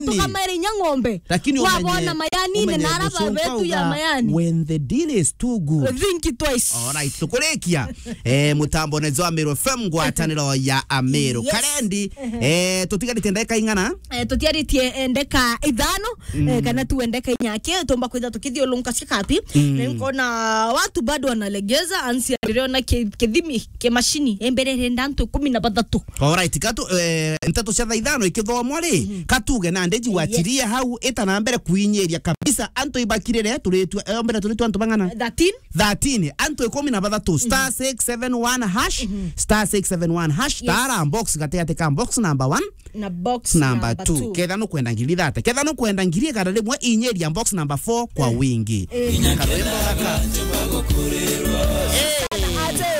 tukamere nyang'ombe wabona mayani ne naraba betu ya mayani. When the deal is too good, think twice. Alright, tukurekia mutambo nezo Amero FM gwataniro ya Amero karendi tutigarite ndeka ingana tutiaritie ndeka idhano kana tuendeka nyake tomba kwenda tukithio lonka sikati nkona watu bado wanalegeza ansi aliona kidhimi ke mashini emberere ndantu 13. Alright, katu ntatu cia idhano ikithomwa ri katuge na ndeji wachiria hau etana mbere kuinyeria kabisa anto ibakirire turitwa mbere turitwa anto bangana 13 anto 13 star 671 hash star 671 hash tara box gatete ka box number 1 na box number 2 ketha no kwenda ngiri thate ketha no kwenda ngiri gara rimwe inyeria box number 4 kwa wingi.